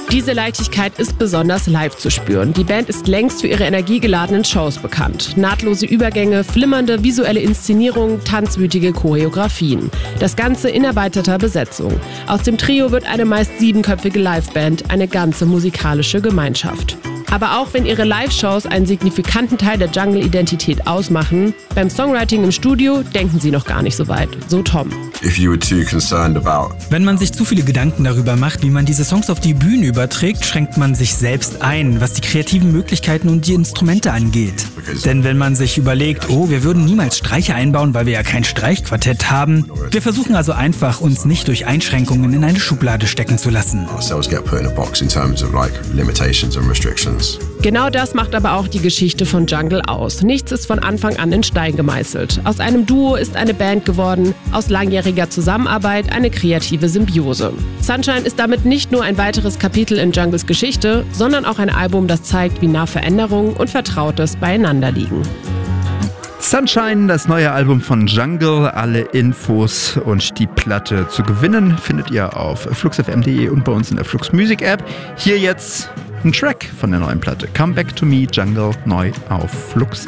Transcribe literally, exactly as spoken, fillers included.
Diese Leichtigkeit ist besonders live zu spüren. Die Band ist längst für ihre energiegeladenen Shows bekannt. Nahtlose Übergänge, flimmernde visuelle Inszenierungen, tanzwütige Choreografien. Das Ganze in erweiterter Besetzung. Aus dem Trio wird eine meist siebenköpfige Liveband, eine ganze musikalische Gemeinschaft. Aber auch wenn ihre Live-Shows einen signifikanten Teil der Jungle-Identität ausmachen, beim Songwriting im Studio denken sie noch gar nicht so weit. So Tom. Wenn man sich zu viele Gedanken darüber macht, wie man diese Songs auf die Bühne überträgt, schränkt man sich selbst ein, was die kreativen Möglichkeiten und die Instrumente angeht. Denn wenn man sich überlegt, oh, wir würden niemals Streicher einbauen, weil wir ja kein Streichquartett haben. Wir versuchen also einfach, uns nicht durch Einschränkungen in eine Schublade stecken zu lassen. Genau das macht aber auch die Geschichte von Jungle aus. Nichts ist von Anfang an in Stein gemeißelt. Aus einem Duo ist eine Band geworden, aus langjähriger Zusammenarbeit eine kreative Symbiose. Sunshine ist damit nicht nur ein weiteres Kapitel in Jungles Geschichte, sondern auch ein Album, das zeigt, wie nah Veränderung und Vertrautes beieinander liegen. Sunshine, das neue Album von Jungle. Alle Infos und die Platte zu gewinnen findet ihr auf flux f m punkt d e und bei uns in der Flux Music App. Hier jetzt ein Track von der neuen Platte. Come Back to Me, Jungle, neu auf Flux